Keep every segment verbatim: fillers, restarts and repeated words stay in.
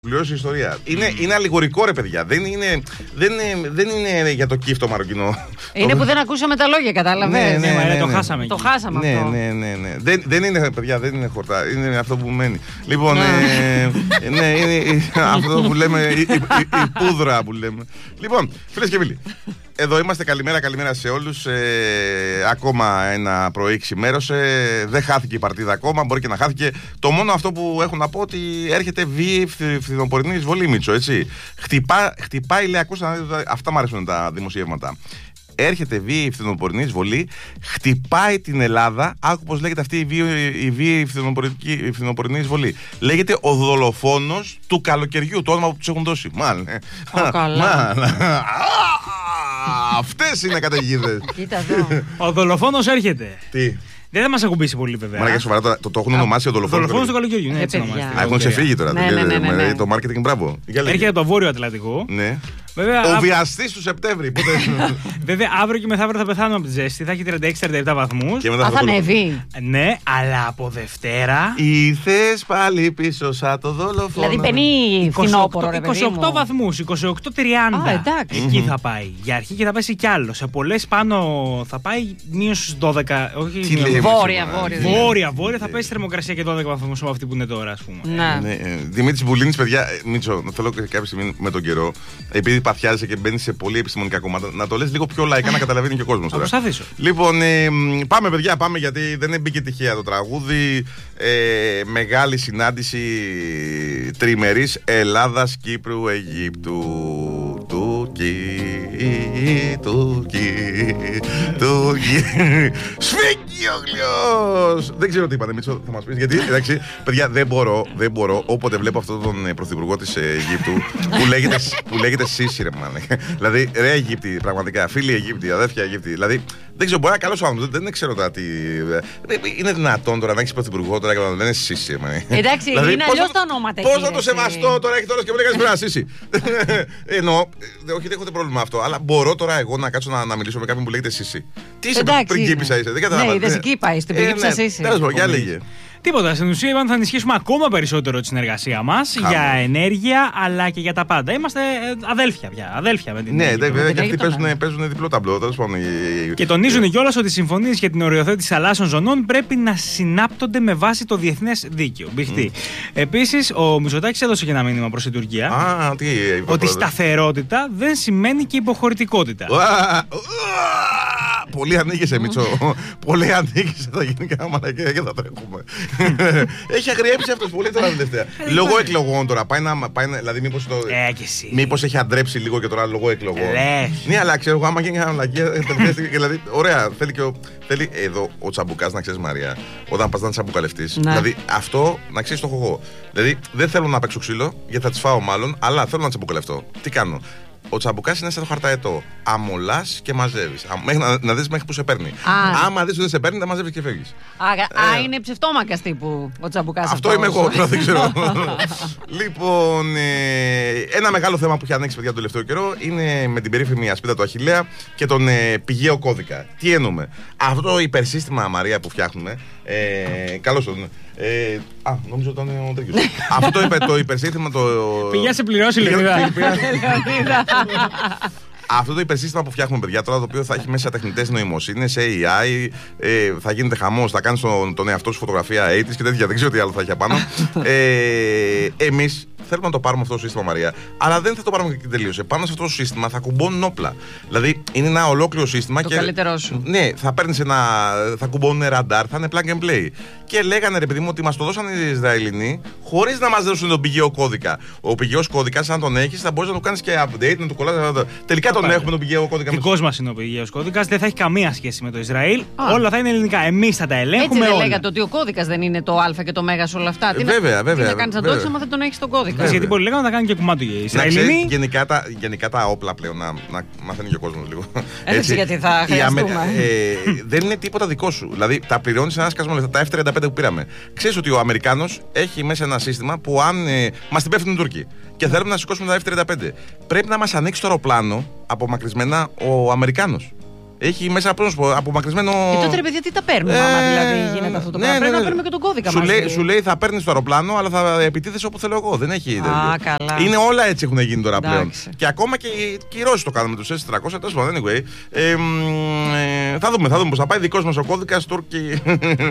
Πληρώσει η ιστορία. Είναι, είναι αλληγορικό, ρε παιδιά. Δεν είναι, δεν είναι, δεν είναι για το κύφτο μαροκινό. Είναι που δεν ακούσαμε τα λόγια, κατάλαβες. Ναι, ναι, ναι, ναι, το ναι. χάσαμε. Το χάσαμε Ναι, αυτό. ναι, ναι, ναι. Δεν, δεν είναι, παιδιά, δεν είναι χορτά. Είναι αυτό που μένει. Λοιπόν, ε, ναι, είναι αυτό που λέμε, η, η, η, η πούδρα που λέμε. Λοιπόν, φίλες και φίλοι, εδώ είμαστε. Καλημέρα, καλημέρα σε όλους. Ε, ακόμα ένα πρωί ξημέρωσε. Δεν χάθηκε η παρτίδα ακόμα. Μπορεί και να χάθηκε. Το μόνο αυτό που έχω να πω ότι έρχεται βίαιη φθινοπορεινή εισβολή, Μίτσο, έτσι. Χτυπά, χτυπάει, λέει, ακούστε να δείτε, αυτά μου αρέσουν τα δημοσιεύματα. Έρχεται βίαιη φθινοπορεινή εισβολή, χτυπάει την Ελλάδα. Άκου πώς λέγεται αυτή η βίαιη, η βίαιη φθινοπορεινή εισβολή. Λέγεται ο δολοφόνος του καλοκαιριού. Το όνομα που τους έχουν δώσει. Μάλλον. Αυτές είναι καταιγίδες. Κοίτα εδώ. Ο δολοφόνος έρχεται. Τι. Δεν θα μας ακουμπήσει πολύ, βέβαια. Μαλάκα, σοβαρά, το, το έχουν ονομάσει ο δολοφόνος. Δολοφόνος του καλοκαιριού. Ναι, Ε, έτσι παιδιά. ονομάζεται. Α, έχουν ξεφύγει τώρα. Ναι, ναι, ναι, ναι, ναι. Το marketing, μπράβο. Έρχεται από το Βόρειο Ατλαντικό. Ναι. Βέβαια, Ο α... βιαστής του Σεπτέμβρη. Πότε... βέβαια, αύριο και μεθαύριο θα πεθάνουμε από τη ζέστη. Θα έχει τριάντα έξι τριάντα επτά βαθμούς. Α, θα ανέβει. Ναι, αλλά από Δευτέρα. Ήρθες πάλι πίσω σαν το δολοφόνο. Δηλαδή μπαίνει φθινόπωρο, ρε παιδί μου. είκοσι οκτώ βαθμούς, είκοσι οκτώ τριάντα. Α, εντάξει. Εκεί θα πάει. Για αρχή και θα πέσει κι άλλο. Σε πολλές πάνω θα πάει μείον στους δώδεκα. Όχι, Τι μείον- λέει, Βόρεια, μισό, βόρεια. Βόρεια, βόρεια θα πέσει θερμοκρασία και δώδεκα βαθμούς από αυτή που είναι τώρα, ας πούμε. Ναι. Ναι, ε, Δημήτρης Μπουλίνης, παιδιά, ε, Μίτσο, θέλω και κάποια στιγμή με τον καιρό, επειδή παθιάζεσαι και μπαίνει σε πολύ επιστημονικά κομμάτια, να το λες λίγο πιο λαϊκά να καταλαβαίνει και ο κόσμος Θα τώρα. προσπαθήσω. Λοιπόν, ε, μ, πάμε, παιδιά, πάμε, γιατί δεν μπήκε τυχαία το τραγούδι. Ε, μεγάλη συνάντηση τριμερής Ελλάδας, Κύπρου, Αιγύπτου. Τουρκί, Τουρκί, Τουρκί. Σφίγγει ο γλυός. Δεν ξέρω τι είπατε, Μίτσο, θα μας πεις. Γιατί, εντάξει, παιδιά, δεν μπορώ, δεν μπορώ, όποτε βλέπω αυτόν τον ε, πρωθυπουργό της ε, Αιγύπτου που λέγεται, που λέγεται Σίση, ρε μάνε. Δηλαδή, ρε Αιγύπτη, πραγματικά, φίλοι Αιγύπτη, αδέρφια Αιγύπτη. Δηλαδή, δεν ξέρω, μπορεί να είναι καλός άνθρωπος, δεν ξέρω τώρα τι. Είναι δυνατόν τώρα να έχεις πρωθυπουργό τώρα και να λένε Σίση, ρε. Εντάξει, Δηλαδή, είναι πώς αλλιώς θα- τα ονόματα. Πώς εκεί, θα το έτσι. σεβαστώ τώρα, έχει τώρα και μου λέει κανείς Σίση. Εννοώ, ε, όχι, δεν έχω πρόβλημα αυτό, αλλά μπορώ τώρα εγώ να κάτσω να, να μιλήσω με κάποιον που λέγεται Σίση. Τι είσαι, Εντάξει, πριγκίπισσα είναι. είσαι, δεν καταλαβαίνω. Ναι, είδες, εκεί πάει, στην πριγκίπισσα Σίση. Τέλος πάντων, για λέγε. Τίποτα. Στην ουσία, είπαμε θα ενισχύσουμε ακόμα περισσότερο τη συνεργασία μας για ενέργεια αλλά και για τα πάντα. Είμαστε ε, αδέλφια πια. Αδέλφια με την Ναι, Αίγυπτο. δε- βέβαια την και αυτοί Αίγυπτο, παίζουν, ναι. παίζουν διπλό ταμπλό. Τέλος πάντων. Και τονίζουν κιόλας ότι οι συμφωνίες για την οριοθέτηση θαλάσσιων ζωνών πρέπει να συνάπτονται με βάση το διεθνές δίκαιο. Μπιχτή. Επίσης, ο Μητσοτάκης έδωσε και ένα μήνυμα προς την Τουρκία. Α, τι είπα. Ότι σταθερότητα δεν σημαίνει και υποχωρητικότητα. Πολύ ανοίγεσαι, Μίτσο. Πολύ ανοίγεσαι. Θα γίνει κανένα μαλακία και θα τρέχουμε. Έχει αγριέψει αυτός πολύ τώρα τελευταία. Λόγω εκλογών τώρα. Πάει να. πάει να- Δηλαδή, μήπως το. Ε, και εσύ. Μήπως έχει αντρέψει λίγο και τώρα λόγω εκλογών. Λες. Ναι, αλλά ξέρω εγώ, άμα γίνει κανένα μαλακία. τελευταία στιγμή, Δηλαδή, ωραία. Θέλει και ο. Θέλει εδώ ο τσαμπουκάς, να ξέρεις, Μαρία, όταν πας να τσαμπουκαλευτείς. Ναι. Δηλαδή, αυτό να ξέρεις το έχω εγώ. Δηλαδή, δεν θέλω να παίξω ξύλο, γιατί θα τις φάω μάλλον, αλλά θέλω να τσαμπουκαλευτώ. Τι κάνω. Ο τσαμπουκάς είναι σαν το χαρταετό. Αμολάς και μαζεύεις. Α, μέχρι να, να δεις μέχρι που σε παίρνει. Α. Άμα δεις ότι δεν σε παίρνει, τα μαζεύεις και φεύγεις. Α, α, είναι ψευτόμακας τύπου ο Τσαμπουκάς. Αυτό αυτός. είμαι εγώ, τώρα δεν ξέρω. Λοιπόν, ε, ένα μεγάλο θέμα που έχει ανοίξει, παιδιά, το τελευταίο καιρό είναι με την περίφημη ασπίδα του Αχιλλέα και τον ε, πηγαίο κώδικα. Τι εννοούμε. Αυτό το υπερσύστημα, Μαρία, που φτιάχνουμε. Ε, καλώς τον. Ε, α, νόμιζα ότι ήταν ο τέτοιος. Αυτό το, υπε, το υπερσύστημα. Το, Πήγα σε πληρώσει, Λεωνίδα. Λεωνίδα. Αυτό το υπερσύστημα που φτιάχνουμε, παιδιά, τώρα το οποίο θα έχει μέσα τεχνητές νοημοσύνες, έι άι, ε, θα γίνεται χαμός, θα κάνεις τον, τον εαυτό σου φωτογραφία ογδόντα και τέτοια, δεν ξέρω τι άλλο θα έχει απάνω. ε, εμείς θέλουμε να το πάρουμε αυτό το σύστημα, Μαρία, αλλά δεν θα το πάρουμε και τελείως. Πάνω σε αυτό το σύστημα θα κουμπώνουν όπλα. Δηλαδή είναι ένα ολόκληρο σύστημα. Το και, καλύτερό σου. Ναι, θα παίρνεις ένα. Θα κουμπώνουν ραντάρ, θα είναι plug and play. Και λέγανε, ρε παιδί μου, ότι μας το δώσαν οι Ισραηλινοί χωρίς να μας δώσουν τον πηγαίο κώδικα. Ο πηγαίος κώδικας, αν τον έχεις, θα μπορείς να το κάνεις και update, να το κολλάς. Τελικά τον έχουμε τον πηγαίο κώδικα. Δικός μας είναι ο πηγαίος κώδικας, δεν θα έχει καμία σχέση με το Ισραήλ. Όλα θα είναι ελληνικά. Εμείς θα τα Έτσι ελέγχουμε δεν όλα. λέγατε ότι ο κώδικας δεν είναι το Α και το Μέγα σε όλα αυτά. Τι να- βέβαια, βέβαια, Τι να κάνεις να το βέβαια. έχεις άμα δεν τον έχεις τον κώδικα. Βέβαια. Γιατί πολλοί λέγανε να τα κάνουν και κομμάτι οι Να ξέρεις, Ισραηλινοί. γενικά, τα, γενικά τα όπλα πλέον να, να μαθαίνει και ο κόσμος λίγο. Έτσι, γιατί θα η Αμε- χρειαστούμε. ε, δεν είναι τίποτα δικό σου. Δηλαδή τα πληρώνεις ένα σκασμό λεφτά. Τα εφ τριάντα πέντε που πήραμε. Ξέρεις ότι ο Αμερικάνος έχει μέσα ένα σύστημα που αν ε, μας την πέφτουν οι Τούρκοι και θέλουμε να σηκώσουμε τα εφ τριάντα πέντε, πρέπει να μας ανοίξει το αεροπλάνο απομακρυσμένα ο Αμερικάνος. Έχει μέσα πρόσωπο, απομακρυσμένο. Και τότε ρε παιδιά, τι τα παίρνουμε, άμα δηλαδή γίνεται αυτό το ναι, πράγμα. ναι, Πρέπει ναι. να παίρνουμε και τον κώδικα Σου μας. λέει, σου λέει θα παίρνει το αεροπλάνο, αλλά θα επιτίθεσαι όπου θέλω εγώ. Δεν έχει. Α, καλά. Είναι όλα έτσι έχουν γίνει τώρα πλέον. Εντάξει. Και ακόμα και, και οι Ρώσοι το κάνουν με του ες τετρακόσια. Τέλος πάντων, anyway. Ε, ε, θα δούμε, θα δούμε πώ θα πάει. Δικό μα ο κώδικα, Τούρκοι.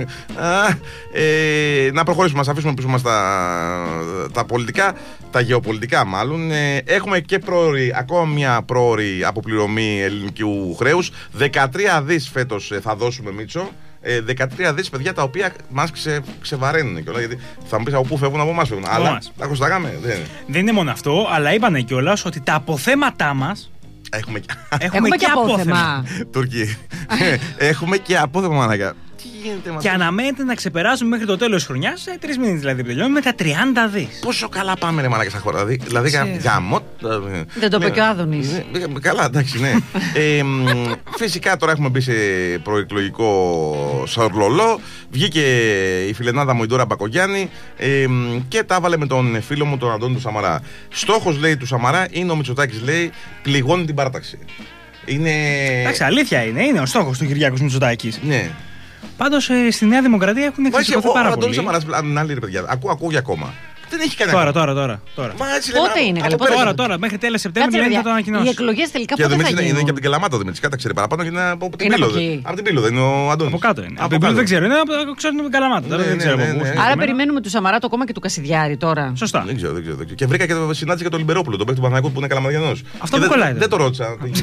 ε, να προχωρήσουμε, να αφήσουμε πίσω μα τα, τα πολιτικά, τα γεωπολιτικά μάλλον. Ε, έχουμε και πρόωρη, ακόμα μια πρόωρη αποπληρωμή ελληνικού χρέους. δεκατρία δις φέτος θα δώσουμε, Μίτσο. Ε, δεκατρία δις, παιδιά, τα οποία μας ξε, ξεβαραίνουν κιόλας. Γιατί θα μου πεις από πού φεύγουν, από εμάς φεύγουν. Αλλά τα χρωστάγαμε. Δεν. δεν είναι μόνο αυτό, αλλά είπανε κιόλας ότι τα αποθέματά μας. Έχουμε και, Έχουμε Έχουμε και και απόθεμα. Τουρκοί. Έχουμε και απόθεμα, μάνα. Τι γίνεται, Και αναμένεται να ξεπεράσουμε μέχρι το τέλος της χρονιάς, σε τρεις μήνες δηλαδή τελειώνουμε, με τα τριάντα δις. Πόσο καλά πάμε, ρε μαλάκα, στα χώρα. Δηλαδή, δηλαδή γαμώ. Δεν το είπε και ο Άδωνης. Καλά, εντάξει, ναι. ε, φυσικά τώρα έχουμε μπει σε προεκλογικό σαρλολό. Βγήκε η φιλενάδα μου η Ντόρα Μπακογιάννη ε, και τα έβαλε με τον φίλο μου τον Αντώνη του Σαμαρά. Στόχος, λέει, του Σαμαρά είναι ο Μητσοτάκης, λέει, πληγώνει την παράταξη. Είναι. Εντάξει, αλήθεια είναι, είναι ο στόχος του Κυριάκου Μητσοτάκης. Ναι. Πάντως ε, στη Νέα Δημοκρατία έχουν εξελιχθεί πάρα πολύ. Ο Αντώνης Σαμαράς, άλλη ρε παιδιά, ακούω, ακούω για ακόμα. Δεν έχει κανένα. Τώρα, τώρα, τώρα. τώρα. Μα έτσι Πότε λέμε, είναι, από καλέ, πότε πέρυσι. Τώρα, τώρα, μέχρι τέλος Σεπτέμβρη Κάτσε, λένε θα παιδιά, το ανακοινώσει. οι εκλογές τελικά Και πότε δεν θα είναι, είναι γίνουν. και από την Καλαμάτα, δεν τα ξέρει παραπάνω και είναι από την Είναι από Πύλο. εκεί. Από την Πύλο, δεν είναι ο Αντώνης. Από κάτω είναι. Από Από την Πύλο κάτω. δεν ξέρω, είναι από το ξέρω την Καλαμάτα. Ναι, Δεν ναι, ξέρω ναι, από πού. ναι. Άρα συγκεκριμένα. περιμένουμε του Σαμαρά το κόμμα και του Κασιδιάρη τώρα. Σωστά. Δεν ξέρω, δεν ξέρω, δεν ξέρω. Και βρήκα και το συνάντηση και τον Λιμπερόπουλο, τον παίκτη του Παναθηναϊκού που είναι Καλαμαδιανός. Αυτό Και που δεν- κολλάει, Δεν το ρώτησα.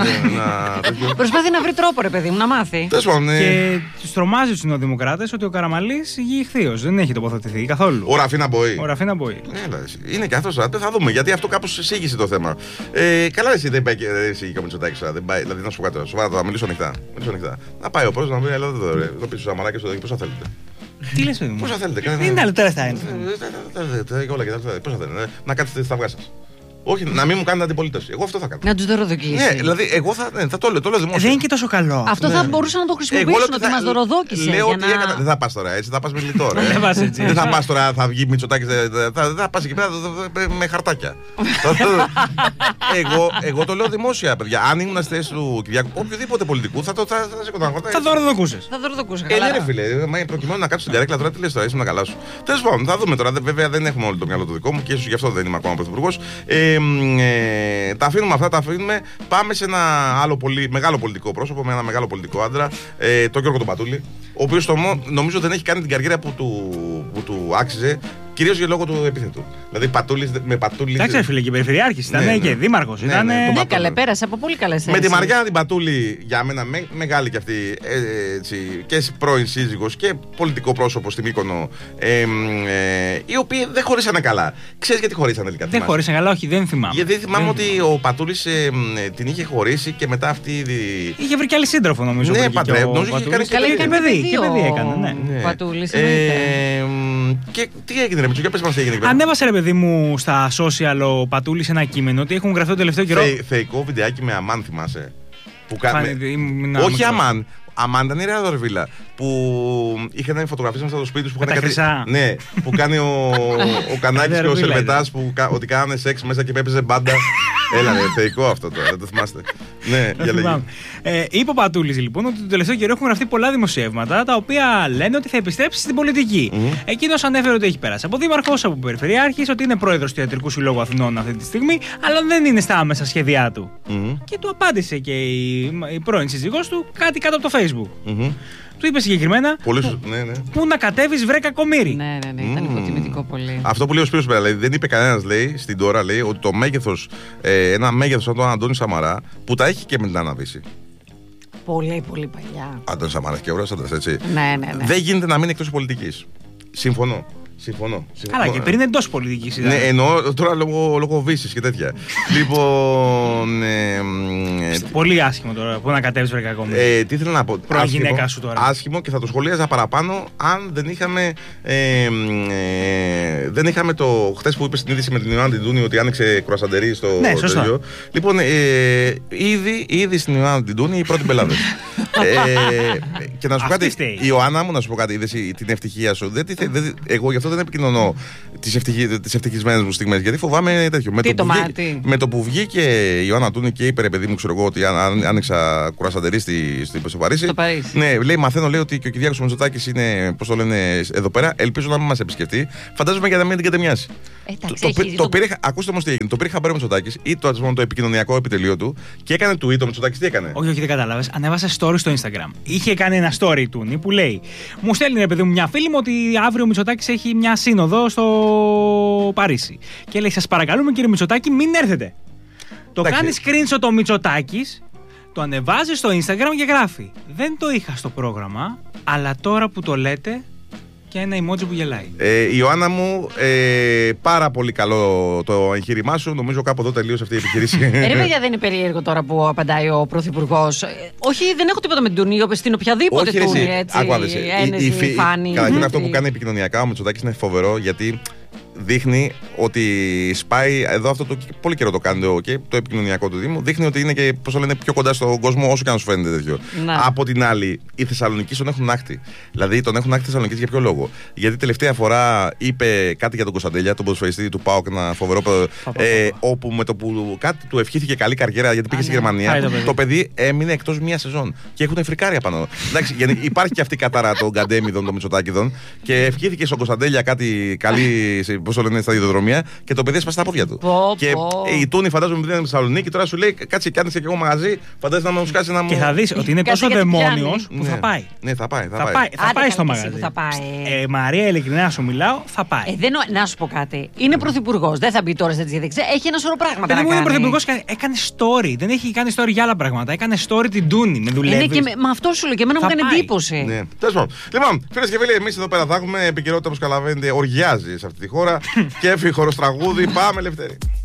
Προσπάθει να βρει τρόπο, ρε παιδί μου, να μάθει. Τέλος πάντων. ε, Και του τρομάζει του νεοδημοκράτες ότι ο Καραμαλής υγιεί ηχθείος. Δεν έχει τοποθετηθεί καθόλου. Ο Ραφίνα Μποή. Ο Ραφίνα Μποή. Έλα, εσύ. Είναι και αυτό, θα δούμε γιατί αυτό κάπως εισήγησε το θέμα. Ε, καλά, εσύ δεν πάει και εσύ και ο Μητσοτάκης. Δεν πάει, δηλαδή να σου πω κάτι. Σοβαρά, θα μιλήσω ανοιχτά. Μιλήσω ανοιχτά. Να πάει ο πρόεδρος να πει: Ελά, εδώ ρε. Εδώ πίσω Σαμαρά και στο πόσα θέλετε. Τι λες, παιδί μου. Πόσα θέλετε. Δεν είναι άλλο τώρα θα είναι. Όλα και τα πόσα θέλετε. Να κάτσετε στα αυγά σας. Όχι, να μην μου κάνετε αντιπολίτευση. Εγώ αυτό θα κάνω. Να του δωροδοκίσει. Ναι, δηλαδή εγώ θα, ναι, θα το λέω, το λέω δημόσια. Δεν είναι και τόσο καλό. Αυτό θα μπορούσαν να το χρησιμοποιήσουν, ότι μα δωροδόκησε. Λέω για ότι να... έκανα. Δεν θα πα τώρα έτσι, θα πα με λιτό. ρε. Δεν πας έτσι. Δεν θα πα τώρα, θα βγει Μητσοτάκης, θα, θα, θα πα εκεί πέρα με χαρτάκια. εγώ, εγώ το λέω δημόσια, παιδιά. Αν ήμουν στη θέση του Κυριάκου, οποιοδήποτε πολιτικού, θα το θα, θα, σηκωταν χαρτάκια. Θα δωροδοκούσες. Θα δωροδοκούσε. Ε, ναι, ρε φίλε, μα προκειμένου να κάτσω στην καρέκλα τώρα, τι λες τώρα, ήσουν καλά σου. Τέλος πάντων, θα δούμε τώρα. Βέβαια δεν έχουμε όλο το μυαλό το δικό μου και ίσως γι' αυτό δεν είμαι ακόμα πρωθυπουργός. Ε, ε, τα αφήνουμε αυτά, τα αφήνουμε. Πάμε σε ένα άλλο πολύ, μεγάλο πολιτικό πρόσωπο, με ένα μεγάλο πολιτικό άντρα, ε, τον Γιώργο τον Πατούλη, ο οποίος νομίζω δεν έχει κάνει την καριέρα που του, που του άξιζε. Κυρίως για λόγω του επίθετου. Δηλαδή πατούλης, με Πατούλη. Εντάξει, φίλε, και περιφερειάρχης ήταν Ναι, ναι. και δήμαρχος. Ναι, Ήταν. ναι, το Ναι, Πατούλη. καλέ, πέρασε από πολύ καλέ θέσει. Με τη Μαριάννα την Πατούλη, για μένα με, μεγάλη κι αυτή, ε, έτσι, και πρώην σύζυγος και πολιτικό πρόσωπο στη Μύκονο, ε, ε, οι οποίοι δεν χωρίσανε καλά. Ξέρεις γιατί χωρίσανε τελικά? Δεν θυμάσαι? χωρίσαν καλά, όχι, δεν θυμάμαι. Γιατί θυμάμαι Δεν ότι θυμάμαι. ο Πατούλης ε, ε, την είχε χωρίσει και μετά αυτή. δι- Είχε βρει κι άλλη σύντροφο, νομίζω. Ναι, που εκεί παντρε- και ο νομίζω είχε Πατούλης. κάνει Καλά, και έκανε παιδί, παιδί, και παιδί ο έκανε, ναι. Ναι. Πατούλης, Ε, εννοείται. και τι έγινε, ρε Μητσο, για πες μας τι έγινε εκεί πέρα. Ανέβασε, ρε παιδί μου, στα social ο Πατούλης ένα κείμενο ότι έχουν γραφεί το τελευταίο καιρό. Θε- Θεϊκό βιντεάκι με Αμάν, θυμάσαι. Που κα- Φάνη- με- ήμουν Όχι μικρός. Αμάν. Αμάν ήταν η Ρέα Δορβίλα. Που είχαν φωτογραφίσει μέσα στο σπίτι του. Με τα χρυσά. Ναι, που κάνει ο, ο Κανάκης και ο Δορβίλα Σελβετάς που κα- ότι κάνανε σεξ μέσα και έπαιζε μπάντα. Έλα, ρε, θεϊκό αυτό τώρα, δεν το θυμάστε. Ναι, Το για θυμάμαι. λέγει. Ε, είπε ο Πατούλης λοιπόν ότι το τελευταίο καιρό έχουν γραφτεί πολλά δημοσιεύματα τα οποία λένε ότι θα επιστρέψει στην πολιτική. Μμμ. Εκείνος ανέφερε ότι έχει περάσει από δήμαρχος, από περιφερειάρχης, ότι είναι πρόεδρος του Ιατρικού Συλλόγου Αθηνών αυτή τη στιγμή, αλλά δεν είναι στα άμεσα σχέδιά του. Μμμ, Και του απάντησε και η, η πρώην σύζυγός του κάτι κάτω από το Facebook. μμμ. Του είπε συγκεκριμένα Πολύ σωστό. Ναι, ναι. πού να κατέβεις βρε κακομοίρη. Ναι, ναι, ναι, ήταν Μμμ. υποτιμητικό πολύ. Αυτό που λέει ο Σπύρος πέρα, δηλαδή, δεν είπε κανένας, λέει, στην τώρα, λέει, ότι το μέγεθος, ε, ένα μέγεθος σαν τον Αντώνη Σαμαρά, που τα έχει και με την Αναβίση. Πολύ, πολύ παλιά. Αντώνη Σαμαράς και ωραίος άντρας, έτσι. Ναι, ναι, ναι. Δεν γίνεται να μείνει εκτός πολιτικής. Συμφωνώ. Συμφωνώ. Αλλά Συμφωνώ. και πριν εντός πολιτικής ήταν. Ναι, εννοώ τώρα λόγω, λόγω βύσης και τέτοια. Λοιπόν. Ε, ε, Πολύ άσχημο τώρα που να κατέβεις βρε κακομοίρη. ε, τι ήθελα να πω. Πρώην Άσχημο- γυναίκα σου τώρα. Άσχημο και θα το σχολίαζα παραπάνω αν δεν είχαμε. Ε, ε, δεν είχαμε το. Χθες που είπε στην είδηση με την Ιωάννα Τιντούνη ότι άνοιξε κροασαντερί στο Ναι, σωστά. τέτοιο. Λοιπόν, ε, ήδη, ήδη στην Ιωάννα Τιντούνη οι πρώτοι πελάτες. ε, και να σου πω Αυτή κάτι. φταίει. Η Ιωάννα μου, να σου πω κάτι. Είδες την ευτυχία σου. Δεν, τη θε- δεν, εγώ γι' αυτό δεν επικοινωνώ τις ευτυχισμένες μου στιγμές. Γιατί φοβάμαι τέτοιο. Με, Τι το, το που βγήκε, με το που βγήκε η Ιωάννα Τούνη και είπε, ρε παιδί μου, ξέρω εγώ, ότι άνοιξα κουρασαντερί στη, στη, στο Παρίσι. Στο Παρίσι. Ναι, λέει, μαθαίνω, λέει, ότι και ο Κυριάκος Μητσοτάκης είναι, πώς το λένε, εδώ πέρα. Ελπίζω να μην μας επισκεφτεί. Φαντάζομαι για να μην την κατεμοιάσει. Εντάξει, το, το, έχει, το, το... πήρε, ακούστε όμως τι έγινε. Το πήρε χαμπάρι ο Μητσοτάκης ή το, το, το επικοινωνιακό επιτελείο του και έκανε tweet. Ο Μητσοτάκης τι έκανε? Όχι, όχι, δεν κατάλαβες. Ανέβασε story στο Instagram. Είχε κάνει ένα story του που λέει: μου στέλνει, ρε παιδί μου, μια φίλη μου ότι αύριο ο Μητσοτάκης έχει μια σύνοδο στο Παρίσι. Και λέει: σας παρακαλούμε, κύριε Μητσοτάκη, μην έρθετε. Το κάνει screenshot ο Μητσοτάκης, το ανεβάζει στο Instagram και γράφει: δεν το είχα στο πρόγραμμα, αλλά τώρα που το λέτε. Και ένα emoji που γελάει. Ε, Ιωάννα μου, ε, πάρα πολύ καλό το εγχείρημά σου. Νομίζω κάπου εδώ τελείωσε αυτή η επιχείρηση. Ε, ρε παιδιά, δεν είναι περίεργο τώρα που απαντάει ο Πρωθυπουργός. Όχι, δεν έχω τίποτα με την Τούνη, στην οποιαδήποτε Τούνη. Ένεση, Φάνη. Καταρχήν αυτό που κάνει επικοινωνιακά ο Μητσοτάκης είναι φοβερό, γιατί δείχνει ότι σπάει. Εδώ αυτό το πολύ καιρό το κάνει και το επικοινωνιακό του Δήμου. Δείχνει ότι είναι και, πώς το λένε, πιο κοντά στον κόσμο, όσο και αν σου φαίνεται τέτοιο. Να. Από την άλλη, οι Θεσσαλονικοί τον έχουν άκτη. Δηλαδή, τον έχουν άκτη Θεσσαλονικοί για ποιο λόγο? Γιατί τελευταία φορά είπε κάτι για τον Κωνσταντέλια, τον ποδοσφαιριστή του ΠΑΟΚ, ένα φοβερό. Ε, όπου με το που κάτι του ευχήθηκε καλή καριέρα γιατί πήγε στη Γερμανία, το, το παιδί έμεινε εκτός μία σεζόν. Και έχουν φρικάρει απάνω. Εντάξει, γιατί υπάρχει και αυτή η κατάρα των Γκαντέμιδων, των Μητσοτάκηδων και ευχήθηκε στον Κωνσταντέλια κάτι καλή. Πώς το λένε, στα ιδεοδρομία και το παιδί έσπασε τα πόδια του. Πω, και πω. η Τούνη, φαντάζομαι, δεν είναι στη Θεσσαλονίκη, τώρα σου λέει: κάτσε και άνοιξε και εγώ μαγαζί. Φαντάζομαι να μου σκάσει να μου. Και θα δει ότι είναι τόσο δαιμόνιος που ναι. θα πάει. Ναι, θα πάει. Θα, θα πάει. πάει, θα Άντε, πάει στο μαγαζί. Θα πάει. Ε, Μαρία, ειλικρινά σου μιλάω, θα πάει. Ε, δεν, να σου πω κάτι. Είναι πρωθυπουργός. Δεν θα μπει τώρα σε διαδικασία. Έχει ένα σωρό πράγματα. Παιδί μου, είναι πρωθυπουργός. Έκανε story. Δεν έχει κάνει story για άλλα πράγματα. Έκανε story την Τούνη. Με δουλεύει. Είναι και με, με αυτό σου λέω και εμένα μου έκανε εντύπωση. Ναι. Λοιπόν, φίλες και φίλοι, εμείς εδώ πέρα θα έχουμε επικαιρότητα, όπως καταλαβαίνετε, οργιάζει σε αυτή τη χώρα. Και έφυγε χορός τραγούδι. Πάμε, Λευτέρη.